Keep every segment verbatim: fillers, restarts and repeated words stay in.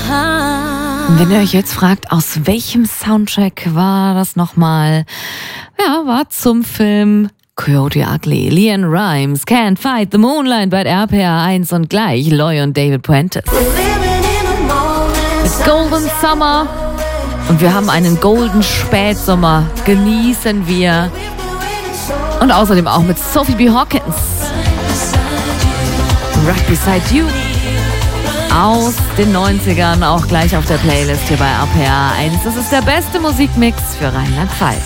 Wenn ihr euch jetzt fragt, aus welchem Soundtrack war das nochmal? Ja, war zum Film Coyote Ugly, Leanne Rimes, Can't Fight the Moonlight bei R P R eins und gleich Loy und David Puentes. It's Golden Summer und wir haben einen Golden Spätsommer, genießen wir. Und außerdem auch mit Sophie B. Hawkins. Right Beside You. Aus den neunzigern, auch gleich auf der Playlist hier bei R P R eins. Das ist der beste Musikmix für Rheinland-Pfalz.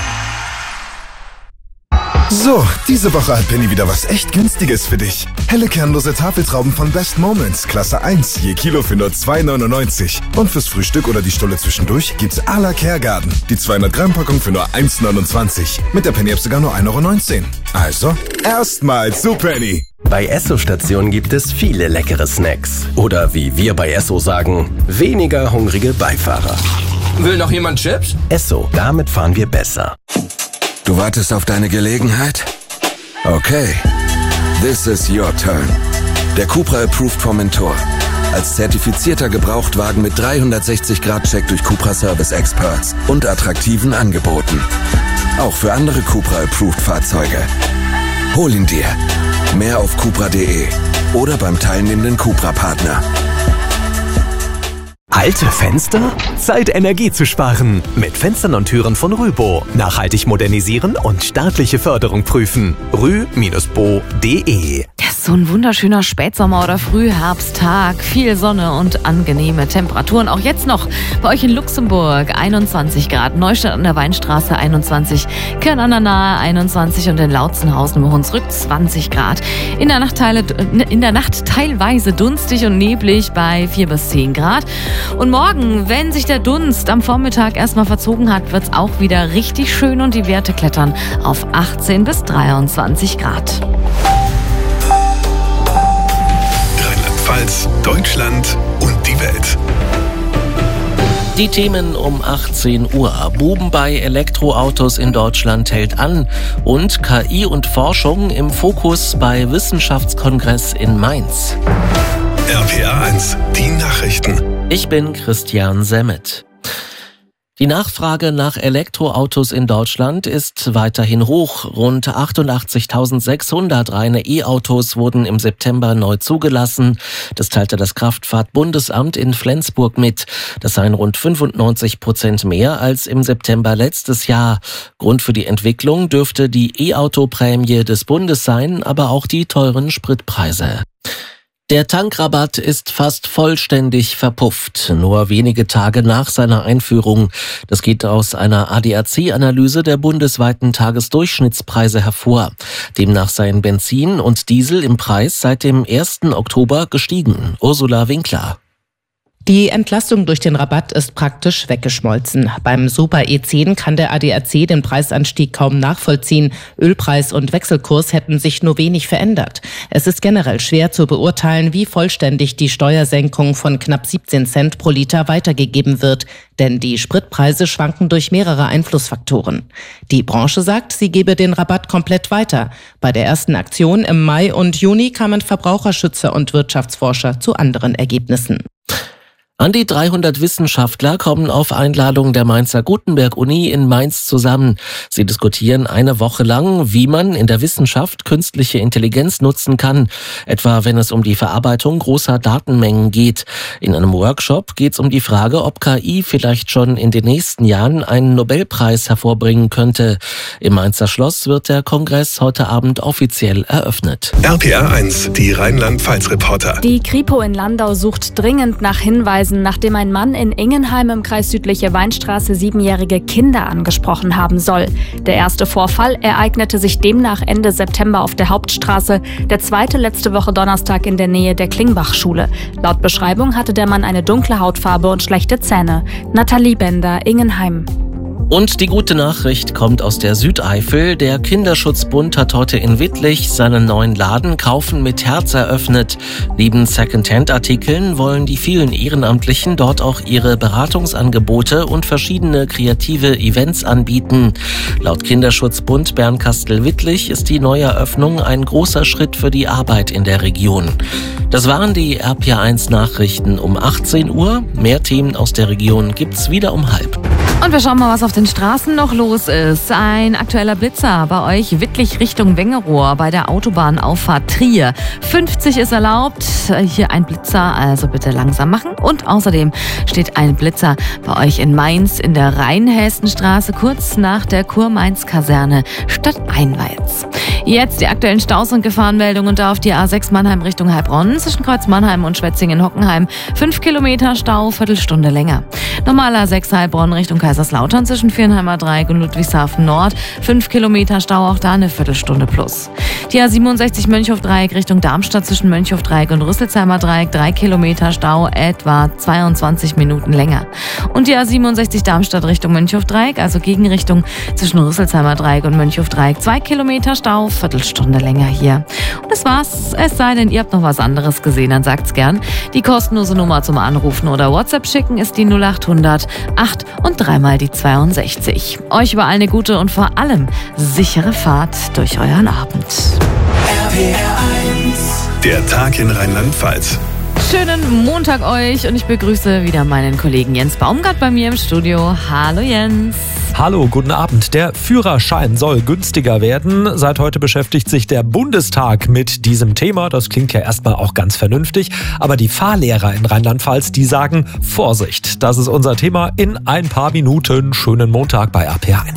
So, diese Woche hat Penny wieder was echt Günstiges für dich. Helle kernlose Tafeltrauben von Best Moments, Klasse eins, je Kilo für nur zwei neunundneunzig. Und fürs Frühstück oder die Stulle zwischendurch gibt's à la Kergarten. Die zweihundert Gramm Packung für nur eins neunundzwanzig. Mit der Penny-App sogar nur ein Euro neunzehn. Also, erstmal zu Penny. Bei Esso-Stationen gibt es viele leckere Snacks. Oder wie wir bei Esso sagen, weniger hungrige Beifahrer. Will noch jemand Chips? Esso, damit fahren wir besser. Du wartest auf deine Gelegenheit? Okay. This is your turn. Der Cupra Approved Formentor. Als zertifizierter Gebrauchtwagen mit dreihundertsechzig Grad Check durch Cupra Service Experts und attraktiven Angeboten. Auch für andere Cupra Approved Fahrzeuge. Hol ihn dir. Mehr auf cupra punkt de oder beim teilnehmenden Cupra-Partner. Alte Fenster? Zeit, Energie zu sparen. Mit Fenstern und Türen von Rübo. Nachhaltig modernisieren und staatliche Förderung prüfen. rü Bindestrich bo punkt de. Das ist so ein wunderschöner Spätsommer- oder Frühherbsttag. Viel Sonne und angenehme Temperaturen. Auch jetzt noch bei euch in Luxemburg einundzwanzig Grad. Neustadt an der Weinstraße einundzwanzig. Köln an der Nahe einundzwanzig und in Lautzenhausen im Hunsrück zwanzig Grad. In der Nacht, teile, in der Nacht teilweise dunstig und neblig bei vier bis zehn Grad. Und morgen, wenn sich der Dunst am Vormittag erstmal verzogen hat, wird es auch wieder richtig schön und die Werte klettern auf achtzehn bis dreiundzwanzig Grad. Rheinland-Pfalz, Deutschland und die Welt. Die Themen um achtzehn Uhr. Buben bei Elektroautos in Deutschland hält an und K I und Forschung im Fokus bei Wissenschaftskongress in Mainz. R P R eins, die Nachrichten. Ich bin Christian Semmet. Die Nachfrage nach Elektroautos in Deutschland ist weiterhin hoch. Rund achtundachtzigtausendsechshundert reine E-Autos wurden im September neu zugelassen. Das teilte das Kraftfahrtbundesamt in Flensburg mit. Das seien rund fünfundneunzig Prozent mehr als im September letztes Jahr. Grund für die Entwicklung dürfte die E-Auto-Prämie des Bundes sein, aber auch die teuren Spritpreise. Der Tankrabatt ist fast vollständig verpufft, nur wenige Tage nach seiner Einführung. Das geht aus einer A D A C-Analyse der bundesweiten Tagesdurchschnittspreise hervor. Demnach seien Benzin und Diesel im Preis seit dem ersten Oktober gestiegen. Ursula Winkler. Die Entlastung durch den Rabatt ist praktisch weggeschmolzen. Beim Super E zehn kann der A D A C den Preisanstieg kaum nachvollziehen. Ölpreis und Wechselkurs hätten sich nur wenig verändert. Es ist generell schwer zu beurteilen, wie vollständig die Steuersenkung von knapp siebzehn Cent pro Liter weitergegeben wird. Denn die Spritpreise schwanken durch mehrere Einflussfaktoren. Die Branche sagt, sie gebe den Rabatt komplett weiter. Bei der ersten Aktion im Mai und Juni kamen Verbraucherschützer und Wirtschaftsforscher zu anderen Ergebnissen. An die dreihundert Wissenschaftler kommen auf Einladung der Mainzer Gutenberg-Uni in Mainz zusammen. Sie diskutieren eine Woche lang, wie man in der Wissenschaft künstliche Intelligenz nutzen kann, etwa wenn es um die Verarbeitung großer Datenmengen geht. In einem Workshop geht es um die Frage, ob K I vielleicht schon in den nächsten Jahren einen Nobelpreis hervorbringen könnte. Im Mainzer Schloss wird der Kongress heute Abend offiziell eröffnet. R P R eins, die Rheinland-Pfalz-Reporter. Die Kripo in Landau sucht dringend nach Hinweisen, nachdem ein Mann in Ingenheim im Kreis Südliche Weinstraße siebenjährige Kinder angesprochen haben soll. Der erste Vorfall ereignete sich demnach Ende September auf der Hauptstraße, der zweite letzte Woche Donnerstag in der Nähe der Klingbach-Schule. Laut Beschreibung hatte der Mann eine dunkle Hautfarbe und schlechte Zähne. Nathalie Bender, Ingenheim. Und die gute Nachricht kommt aus der Südeifel. Der Kinderschutzbund hat heute in Wittlich seinen neuen Laden Kaufen mit Herz eröffnet. Neben Secondhand-Artikeln wollen die vielen Ehrenamtlichen dort auch ihre Beratungsangebote und verschiedene kreative Events anbieten. Laut Kinderschutzbund Bernkastel-Wittlich ist die Neueröffnung ein großer Schritt für die Arbeit in der Region. Das waren die R P A eins Nachrichten um achtzehn Uhr. Mehr Themen aus der Region gibt's wieder um halb. Und wir schauen mal, was auf den Straßen noch los ist. Ein aktueller Blitzer bei euch Wittlich Richtung Wengerohr bei der Autobahnauffahrt Trier. fünfzig ist erlaubt. Hier ein Blitzer, also bitte langsam machen. Und außerdem steht ein Blitzer bei euch in Mainz in der Rheinhessenstraße kurz nach der Kurmainz-Kaserne statt Einweiz. Jetzt die aktuellen Staus- und Gefahrenmeldungen da auf die A sechs Mannheim Richtung Heilbronn zwischen Kreuz Mannheim und Schwetzingen-Hockenheim. Fünf Kilometer Stau, Viertelstunde länger. Normal A sechs Heilbronn Richtung Kaiserslautern zwischen Viernheimer Dreieck und Ludwigshafen Nord. Fünf Kilometer Stau, auch da eine Viertelstunde plus. Die A siebenundsechzig Mönchhof-Dreieck Richtung Darmstadt zwischen Mönchhof-Dreieck und Rüsselsheimer Dreieck. Drei Kilometer Stau, etwa zweiundzwanzig Minuten länger. Und die A siebenundsechzig Darmstadt Richtung Mönchhof-Dreieck, also Gegenrichtung zwischen Rüsselsheimer Dreieck und Mönchhof-Dreieck. Zwei Kilometer Stau, Viertelstunde länger hier. Und das war's. Es sei denn, ihr habt noch was anderes gesehen, dann sagt's gern. Die kostenlose Nummer zum Anrufen oder WhatsApp schicken ist die null achthundert acht und dreimal die zweiundsechzig. Euch überall eine gute und vor allem sichere Fahrt durch euren Abend. R P R eins. Der Tag in Rheinland-Pfalz. Schönen Montag euch und ich begrüße wieder meinen Kollegen Jens Baumgart bei mir im Studio. Hallo Jens. Hallo, guten Abend. Der Führerschein soll günstiger werden. Seit heute beschäftigt sich der Bundestag mit diesem Thema. Das klingt ja erstmal auch ganz vernünftig. Aber die Fahrlehrer in Rheinland-Pfalz, die sagen Vorsicht. Das ist unser Thema in ein paar Minuten. Schönen Montag bei R P R eins.